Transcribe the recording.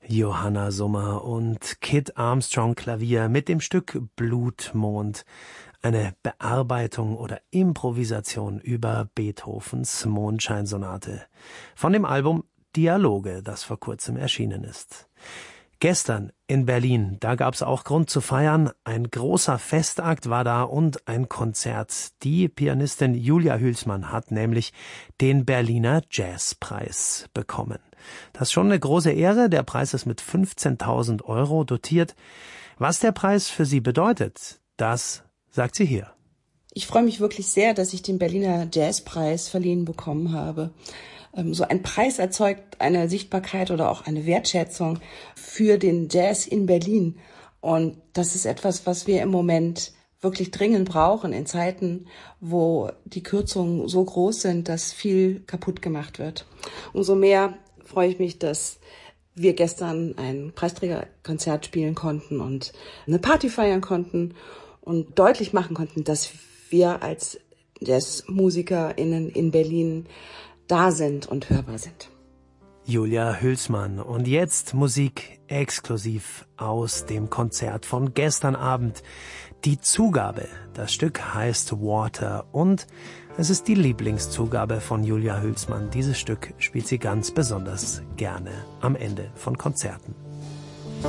Johanna Summer und Kit Armstrong Klavier mit dem Stück Blutmond. Eine Bearbeitung oder Improvisation über Beethovens Mondscheinsonate. Von dem Album Dialoge, das vor kurzem erschienen ist. Gestern in Berlin, da gab's auch Grund zu feiern. Ein großer Festakt war da und ein Konzert. Die Pianistin Julia Hülsmann hat nämlich den Berliner Jazzpreis bekommen. Das ist schon eine große Ehre. Der Preis ist mit 15.000 € dotiert. Was der Preis für sie bedeutet, das sagt sie hier. Ich freue mich wirklich sehr, dass ich den Berliner Jazzpreis verliehen bekommen habe. So ein Preis erzeugt eine Sichtbarkeit oder auch eine Wertschätzung für den Jazz in Berlin. Und das ist etwas, was wir im Moment wirklich dringend brauchen in Zeiten, wo die Kürzungen so groß sind, dass viel kaputt gemacht wird. Umso mehr freue ich mich, dass wir gestern ein Preisträgerkonzert spielen konnten und eine Party feiern konnten und deutlich machen konnten, dass wir als JazzmusikerInnen in Berlin da sind und hörbar sind. Julia Hülsmann. Und jetzt Musik exklusiv aus dem Konzert von gestern Abend. Die Zugabe. Das Stück heißt Water und es ist die Lieblingszugabe von Julia Hülsmann. Dieses Stück spielt sie ganz besonders gerne am Ende von Konzerten.